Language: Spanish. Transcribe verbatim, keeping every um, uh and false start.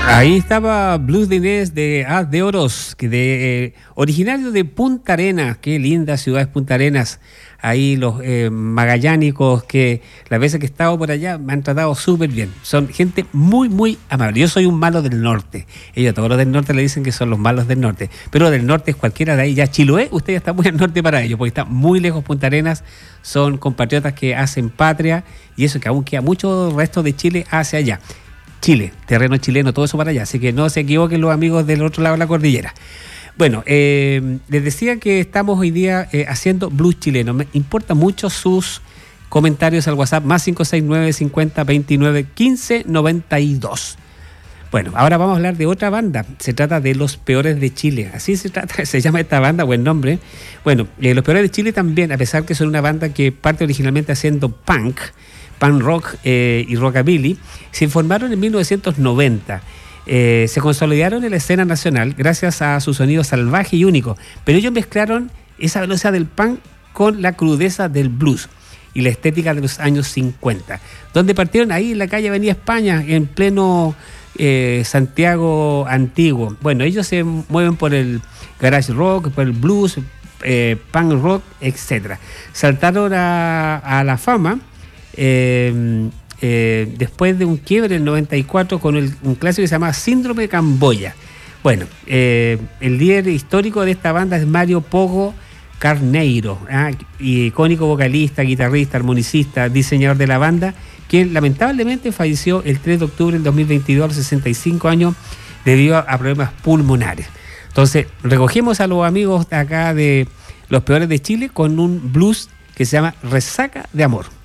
Ahí estaba Blues de Inés de Haz de Oros, que de, eh, originario de Punta Arenas. Qué linda ciudad es Punta Arenas. Ahí los eh, magallánicos que las veces que he estado por allá me han tratado súper bien. Son gente muy, muy amable. Yo soy un malo del norte. Ellos a todos los del norte le dicen que son los malos del norte. Pero del norte es cualquiera de ahí. Ya Chiloé, usted ya está muy al norte para ellos, porque está muy lejos Punta Arenas. Son compatriotas que hacen patria y eso que aún queda mucho resto de Chile hacia allá. Chile, terreno chileno, todo eso para allá. Así que no se equivoquen los amigos del otro lado de la cordillera. Bueno, eh, les decía que estamos hoy día eh, haciendo blues chileno. Me importan mucho sus comentarios al WhatsApp, más cinco seis nueve, cincuenta, veintinueve, quince, noventa y dos. Bueno, ahora vamos a hablar de otra banda. Se trata de Los Peores de Chile. Así se trata, se llama esta banda, buen nombre. Bueno, eh, Los Peores de Chile también, a pesar que son una banda que parte originalmente haciendo punk, punk rock eh, y rockabilly, se formaron en mil novecientos noventa. Eh, se consolidaron en la escena nacional gracias a su sonido salvaje y único, pero ellos mezclaron esa velocidad del punk con la crudeza del blues y la estética de los años cincuenta, donde partieron ahí en la calle Avenida España, en pleno eh, Santiago antiguo. Bueno, ellos se mueven por el garage rock, por el blues, eh, punk rock, etcétera. Saltaron a, a la fama Eh, eh, después de un quiebre en el noventa y cuatro con el, un clásico que se llama Síndrome de Camboya. Bueno, eh, el líder histórico de esta banda es Mario Pogo Carneiro, ¿ah? Icónico vocalista, guitarrista, armonicista, diseñador de la banda, quien lamentablemente falleció el tres de octubre del dos mil veintidós a los sesenta y cinco años debido a, a problemas pulmonares. Entonces, recogemos a los amigos de acá de Los Peores de Chile con un blues que se llama Resaca de Amor.